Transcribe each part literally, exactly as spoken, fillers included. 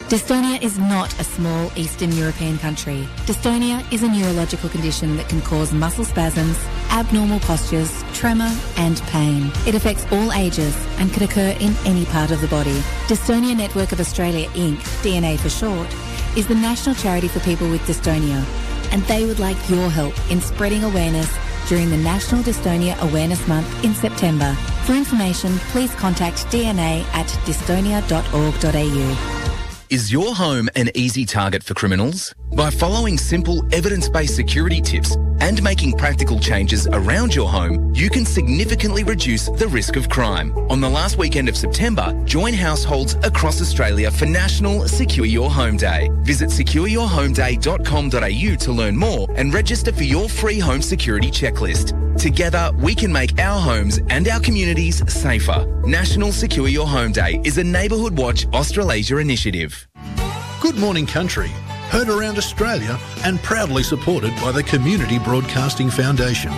Dystonia is not a small Eastern European country. Dystonia is a neurological condition that can cause muscle spasms, abnormal postures, tremor and pain. It affects all ages and can occur in any part of the body. Dystonia Network of Australia Incorporated, D N A for short, is the national charity for people with dystonia, and they would like your help in spreading awareness during the National Dystonia Awareness Month in September. For information, please contact D N A at dystonia dot org dot a u. Is your home an easy target for criminals? By following simple, evidence-based security tips and making practical changes around your home, you can significantly reduce the risk of crime. On the last weekend of September, join households across Australia for National Secure Your Home Day. Visit secure your home day dot com dot a u to learn more and register for your free home security checklist. Together, we can make our homes and our communities safer. National Secure Your Home Day is a Neighbourhood Watch Australasia initiative. Good Morning Country, heard around Australia and proudly supported by the Community Broadcasting Foundation.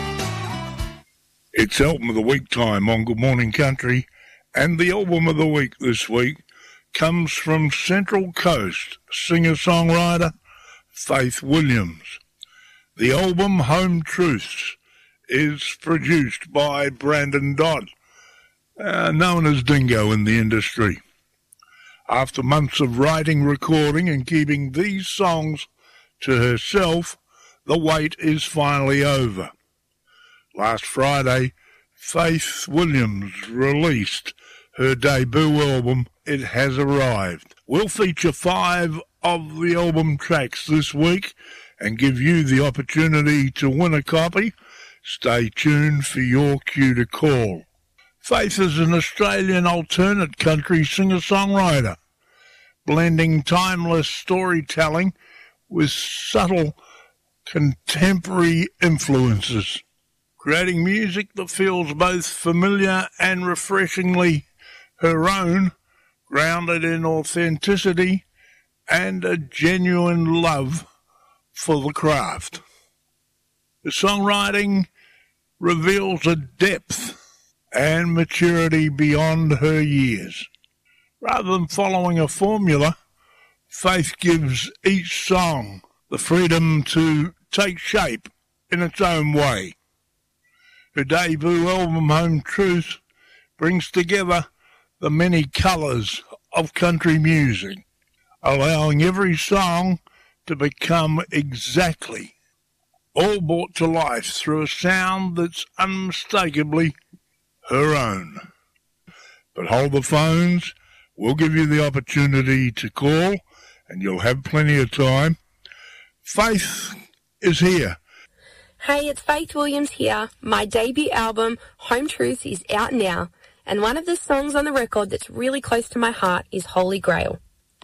It's Album of the Week time on Good Morning Country, and the Album of the Week this week comes from Central Coast singer-songwriter Faith Williams. The album Home Truths is produced by Brandon Dodd, uh, known as Dingo in the industry. After months of writing, recording and keeping these songs to herself, the wait is finally over. Last Friday, Faith Williams released her debut album, It Has Arrived. We'll feature five of the album tracks this week and give you the opportunity to win a copy. Stay tuned for your cue to call. Faith is an Australian alternate country singer-songwriter, blending timeless storytelling with subtle contemporary influences, creating music that feels both familiar and refreshingly her own, grounded in authenticity and a genuine love for the craft. The songwriting reveals a depth and maturity beyond her years. Rather than following a formula, Faith gives each song the freedom to take shape in its own way. Her debut album, Home Truth, brings together the many colours of country music, allowing every song to become exactly, all brought to life through a sound that's unmistakably her own. But hold the phones. We'll give you the opportunity to call, and you'll have plenty of time. Faith is here. Hey, it's Faith Williams here. My debut album, Home Truth, is out now, and one of the songs on the record that's really close to my heart is Holy Grail.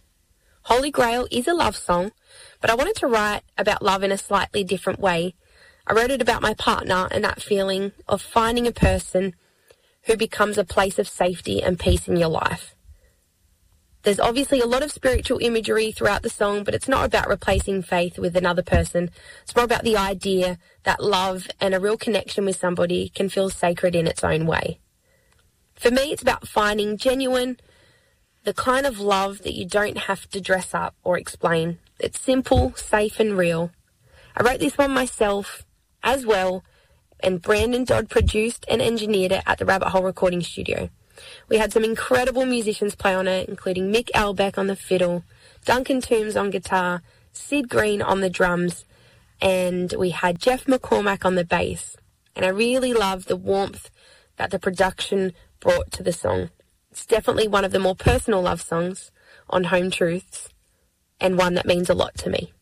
Holy Grail is a love song, but I wanted to write about love in a slightly different way. I wrote it about my partner and that feeling of finding a person who becomes a place of safety and peace in your life. There's obviously a lot of spiritual imagery throughout the song, but it's not about replacing faith with another person. It's more about the idea that love and a real connection with somebody can feel sacred in its own way. For me, it's about finding genuine, the kind of love that you don't have to dress up or explain. It's simple, safe and real. I wrote this one myself as well, and Brandon Dodd produced and engineered it at the Rabbit Hole Recording Studio. We had some incredible musicians play on it, including Mick Albeck on the fiddle, Duncan Toombs on guitar, Sid Green on the drums, and we had Jeff McCormack on the bass. And I really love the warmth that the production brought to the song. It's definitely one of the more personal love songs on Home Truths, and one that means a lot to me.